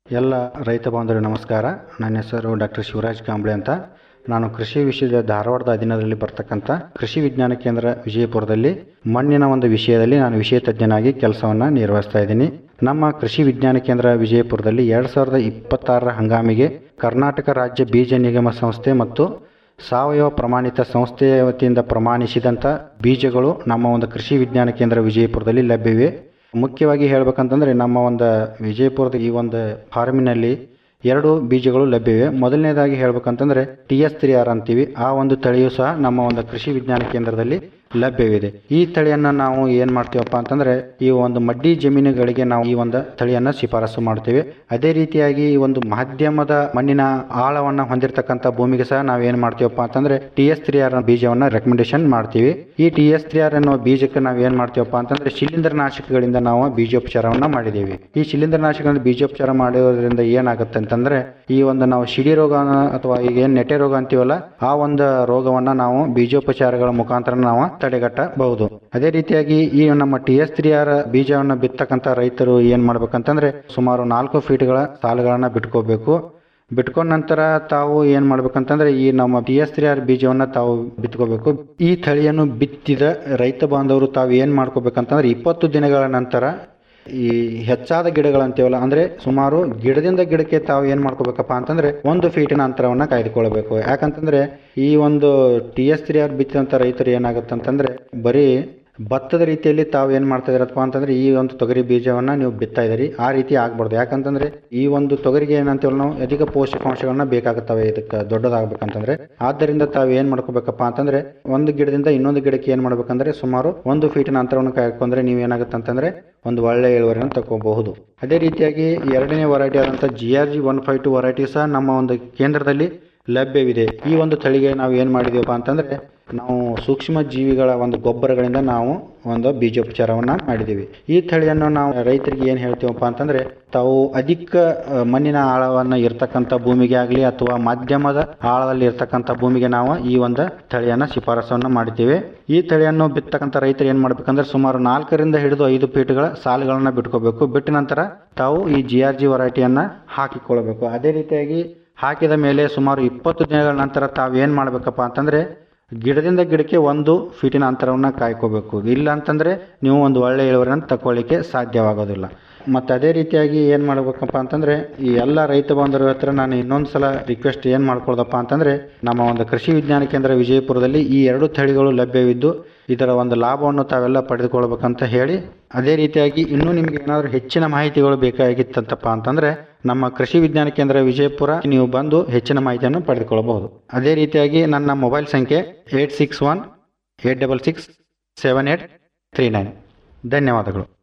ಎಲ್ಲ ರೈತ ಬಾಂಧವರಿಗೆ ನಮಸ್ಕಾರ. ನನ್ನ ಹೆಸರು ಡಾಕ್ಟರ್ ಶಿವರಾಜ್ ಕಾಂಬ್ಳೆ ಅಂತ. ನಾನು ಕೃಷಿ ವಿಷಯದ ಧಾರವಾಡದ ಅಧೀನದಲ್ಲಿ ಬರ್ತಕ್ಕಂಥ ಕೃಷಿ ವಿಜ್ಞಾನ ಕೇಂದ್ರ ವಿಜಯಪುರದಲ್ಲಿ ಮಣ್ಣಿನ ಒಂದು ವಿಷಯದಲ್ಲಿ ನಾನು ವಿಷಯ ತಜ್ಞನಾಗಿ ಕೆಲಸವನ್ನು ನಿರ್ವಹಿಸ್ತಾ ಇದ್ದೀನಿ. ನಮ್ಮ ಕೃಷಿ ವಿಜ್ಞಾನ ಕೇಂದ್ರ ವಿಜಯಪುರದಲ್ಲಿ 2026ರ ಹಂಗಾಮಿಗೆ ಕರ್ನಾಟಕ ರಾಜ್ಯ ಬೀಜ ನಿಗಮ ಸಂಸ್ಥೆ ಮತ್ತು ಸಾವಯವ ಪ್ರಮಾಣಿತ ಸಂಸ್ಥೆಯ ವತಿಯಿಂದ ಪ್ರಮಾಣಿಸಿದಂಥ ಬೀಜಗಳು ನಮ್ಮ ಒಂದು ಕೃಷಿ ವಿಜ್ಞಾನ ಕೇಂದ್ರ ವಿಜಯಪುರದಲ್ಲಿ ಲಭ್ಯವಿವೆ. ಮುಖ್ಯವಾಗಿ ಹೇಳ್ಬೇಕಂತಂದರೆ ನಮ್ಮ ಒಂದು ವಿಜಯಪುರದ ಈ ಒಂದು ಫಾರ್ಮಿನಲ್ಲಿ 2 ಬೀಜಗಳು ಲಭ್ಯವಿವೆ. ಮೊದಲನೇದಾಗಿ ಹೇಳ್ಬೇಕಂತಂದರೆ TS3R ಅಂತೀವಿ. ಆ ಒಂದು ತಳಿಯು ಸಹ ನಮ್ಮ ಒಂದು ಕೃಷಿ ವಿಜ್ಞಾನ ಕೇಂದ್ರದಲ್ಲಿ ಲಭ್ಯವಿದೆ. ಈ ತಳಿಯನ್ನು ನಾವು ಏನು ಮಾಡ್ತೀವಪ್ಪ ಅಂತಂದರೆ ಈ ಒಂದು ಮಡ್ಡಿ ಜಮೀನುಗಳಿಗೆ ನಾವು ಈ ಒಂದು ತಳಿಯನ್ನು ಶಿಫಾರಸು ಮಾಡ್ತೇವೆ. ಅದೇ ರೀತಿಯಾಗಿ ಈ ಒಂದು ಮಾಧ್ಯಮದ ಮಣ್ಣಿನ ಆಳವನ್ನು ಹೊಂದಿರತಕ್ಕಂಥ ಭೂಮಿಗೆ ಸಹ ನಾವು ಏನು ಮಾಡ್ತೀವಪ್ಪ ಅಂತಂದರೆ TS3R ಬೀಜವನ್ನು ರೆಕಮೆಂಡೇಶನ್ ಮಾಡ್ತೀವಿ. ಈ TS3R ಅನ್ನೋ ಬೀಜಕ್ಕೆ ನಾವು ಏನು ಮಾಡ್ತೀವಪ್ಪ ಅಂತಂದರೆ ಶಿಲೀಂಧ್ರನಾಶಕಗಳಿಂದ ನಾವು ಬೀಜೋಪಚಾರವನ್ನು ಮಾಡಿದ್ದೀವಿ. ಈ ಶಿಲೀಂಧ್ರನಾಶಕಗಳಿಂದ ಬೀಜೋಪಚಾರ ಮಾಡೋದ್ರಿಂದ ಏನಾಗುತ್ತೆ ಅಂತಂದರೆ ಈ ಒಂದು ನಾವು ಸಿಡಿ ರೋಗ ಅಥವಾ ಈಗ ಏನು ನೆಟೆ ರೋಗ ಅಂತೀವಲ್ಲ ಆ ಒಂದು ರೋಗವನ್ನು ನಾವು ಬೀಜೋಪಚಾರಗಳ ಮುಖಾಂತರ ನಾವು ತಡೆಗಟ್ಟಬಹುದು. ಅದೇ ರೀತಿಯಾಗಿ ಈ ನಮ್ಮ TS3R ಬೀಜವನ್ನು ಬಿತ್ತಕ್ಕಂಥ ರೈತರು ಏನು ಮಾಡ್ಬೇಕಂತಂದ್ರೆ ಸುಮಾರು 4 ಫೀಟ್ಗಳ ಸಾಲುಗಳನ್ನು ಬಿಟ್ಕೊಂಡ ನಂತರ ತಾವು ಏನು ಮಾಡ್ಬೇಕಂತಂದ್ರೆ ಈ ನಮ್ಮ TS3R ಬೀಜವನ್ನು ತಾವು ಬಿತ್ಕೋಬೇಕು. ಈ ತಳಿಯನ್ನು ಬಿತ್ತಿದ ರೈತ ಬಾಂಧವರು ತಾವು ಏನು ಮಾಡ್ಕೋಬೇಕಂತಂದ್ರೆ 20 ದಿನಗಳ ನಂತರ ಈ ಹೆಚ್ಚಾದ ಗಿಡಗಳಂತೀವಲ್ಲ ಅಂದರೆ ಸುಮಾರು ಗಿಡದಿಂದ ಗಿಡಕ್ಕೆ ತಾವು ಏನು ಮಾಡ್ಕೋಬೇಕಪ್ಪ ಅಂತಂದರೆ 1 ಫೀಟಿನ ಅಂತರವನ್ನು ಕಾಯ್ದುಕೊಳ್ಬೇಕು. ಯಾಕಂತಂದರೆ ಈ ಒಂದು TS3R ಬಿತ್ತಿದಂಥ ರೈತರು ಏನಾಗುತ್ತೆ ಅಂತಂದರೆ ಬರೀ ಭತ್ತದ ರೀತಿಯಲ್ಲಿ ತಾವು ಏನು ಮಾಡ್ತಾ ಇದ್ದೀರಪ್ಪ ಅಂತಂದರೆ ಈ ಒಂದು ತೊಗರಿ ಬೀಜವನ್ನು ನೀವು ಬಿತ್ತಾ ಇದ್ದೀರಿ. ಆ ರೀತಿ ಆಗ್ಬಾರ್ದು. ಯಾಕಂತಂದರೆ ಈ ಒಂದು ತೊಗರಿಗೆ ಏನಂತೀವಲ್ಲ ನಾವು ಅಧಿಕ ಪೋಷಕಾಂಶಗಳನ್ನ ಬೇಕಾಗುತ್ತವೆ ಇದಕ್ಕೆ ದೊಡ್ಡದಾಗಬೇಕಂತಂದ್ರೆ. ಆದ್ದರಿಂದ ತಾವು ಏನು ಮಾಡ್ಕೋಬೇಕಪ್ಪ ಅಂತಂದರೆ ಒಂದು ಗಿಡದಿಂದ ಇನ್ನೊಂದು ಗಿಡಕ್ಕೆ ಏನು ಮಾಡ್ಬೇಕಂದ್ರೆ ಸುಮಾರು 1 ಫೀಟಿನ ಅಂತರವನ್ನು ಕಾಯ್ಕೊಂಡ್ರೆ ನೀವು ಏನಾಗುತ್ತೆ ಅಂತಂದರೆ ಒಂದು ಒಳ್ಳೆಯ ಇಳುವರಿಯನ್ನು ತಗೋಬಹುದು. ಅದೇ ರೀತಿಯಾಗಿ 2ನೇ ವೆರೈಟಿ ಆದಂಥ GRG 152 ವೆರೈಟಿ ಸಹ ನಮ್ಮ ಒಂದು ಕೇಂದ್ರದಲ್ಲಿ ಲಭ್ಯವಿದೆ. ಈ ಒಂದು ತಳಿಗೆ ನಾವು ಏನು ಮಾಡಿದೀವಪ್ಪ ಅಂತಂದರೆ ನಾವು ಸೂಕ್ಷ್ಮ ಜೀವಿಗಳ ಒಂದು ಗೊಬ್ಬರಗಳಿಂದ ನಾವು ಒಂದು ಬೀಜೋಪಚಾರವನ್ನು ಮಾಡಿದ್ದೀವಿ. ಈ ತಳಿಯನ್ನು ನಾವು ರೈತರಿಗೆ ಏನು ಹೇಳ್ತೀವಪ್ಪ ಅಂತಂದರೆ ತಾವು ಅಧಿಕ ಮಣ್ಣಿನ ಆಳವನ್ನು ಇರ್ತಕ್ಕಂಥ ಭೂಮಿಗೆ ಆಗಲಿ ಅಥವಾ ಮಾಧ್ಯಮದ ಆಳದಲ್ಲಿ ಇರ್ತಕ್ಕಂಥ ಭೂಮಿಗೆ ನಾವು ಈ ಒಂದು ತಳಿಯನ್ನು ಶಿಫಾರಸನ್ನು ಮಾಡ್ತೀವಿ. ಈ ತಳಿಯನ್ನು ಬಿತ್ತಕ್ಕಂಥ ರೈತರು ಏನು ಮಾಡ್ಬೇಕಂದ್ರೆ ಸುಮಾರು 4ರಿಂದ ಹಿಡಿದು 5 ಫೀಟ್ಗಳ ಸಾಲುಗಳನ್ನು ಬಿಟ್ಕೋಬೇಕು. ಬಿಟ್ಟ ನಂತರ ತಾವು ಈ GRG ವೆರೈಟಿಯನ್ನು ಹಾಕಿಕೊಳ್ಬೇಕು. ಅದೇ ರೀತಿಯಾಗಿ ಹಾಕಿದ ಮೇಲೆ ಸುಮಾರು 20 ದಿನಗಳ ನಂತರ ತಾವು ಏನು ಮಾಡಬೇಕಪ್ಪ ಅಂತಂದರೆ ಗಿಡದಿಂದ ಗಿಡಕ್ಕೆ 1 ಫೀಟಿನ ಅಂತರವನ್ನು ಕಾಯ್ಕೋಬೇಕು. ಇಲ್ಲ ಅಂತಂದರೆ ನೀವು ಒಂದು ಒಳ್ಳೆಯ ಇಳುವರಿಯನ್ನು ತಗೊಳ್ಳಿಕ್ಕೆ ಸಾಧ್ಯವಾಗೋದಿಲ್ಲ. ಮತ್ತು ಅದೇ ರೀತಿಯಾಗಿ ಏನು ಮಾಡಬೇಕಪ್ಪ ಅಂತಂದರೆ ಈ ಎಲ್ಲ ರೈತ ಬಾಂಧವರ ಹತ್ರ ನಾನು ಇನ್ನೊಂದು ಸಲ ರಿಕ್ವೆಸ್ಟ್ ಏನು ಮಾಡ್ಕೊಳ್ದಪ್ಪ ಅಂತಂದರೆ ನಮ್ಮ ಒಂದು ಕೃಷಿ ವಿಜ್ಞಾನ ಕೇಂದ್ರ ವಿಜಯಪುರದಲ್ಲಿ ಈ 2 ತಳಿಗಳು ಲಭ್ಯವಿದ್ದು ಇದರ ಒಂದು ಲಾಭವನ್ನು ತಾವೆಲ್ಲ ಪಡೆದುಕೊಳ್ಬೇಕಂತ ಹೇಳಿ, ಅದೇ ರೀತಿಯಾಗಿ ಇನ್ನೂ ನಿಮಗೆ ಏನಾದರೂ ಹೆಚ್ಚಿನ ಮಾಹಿತಿಗಳು ಬೇಕಾಗಿತ್ತಂತಪ್ಪ ಅಂತಂದರೆ ನಮ್ಮ ಕೃಷಿ ವಿಜ್ಞಾನ ಕೇಂದ್ರ ವಿಜಯಪುರ ನೀವು ಬಂದು ಹೆಚ್ಚಿನ ಮಾಹಿತಿಯನ್ನು ಪಡೆದುಕೊಳ್ಳಬಹುದು. ಅದೇ ರೀತಿಯಾಗಿ ನನ್ನ ಮೊಬೈಲ್ ಸಂಖ್ಯೆ 861-866-7839. ಧನ್ಯವಾದಗಳು.